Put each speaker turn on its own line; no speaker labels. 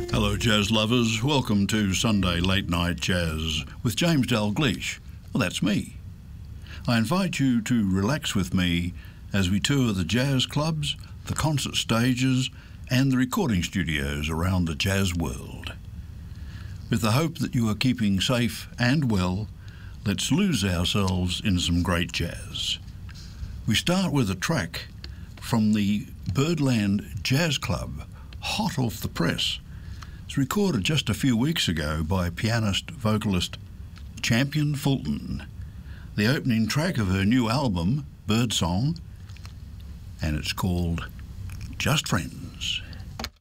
Hello jazz lovers, welcome to Sunday Late Night Jazz with James Dalgleish. Well, that's me. I invite you to relax with me as we tour the jazz clubs, the concert stages and the recording studios around the jazz world. With the hope that you are keeping safe and well, let's lose ourselves in some great jazz. We start with a track from the Birdland Jazz Club, hot off the press. It's recorded just a few weeks ago by pianist-vocalist Champion Fulton, the opening track of her new album, Birdsong, and it's called Just Friends.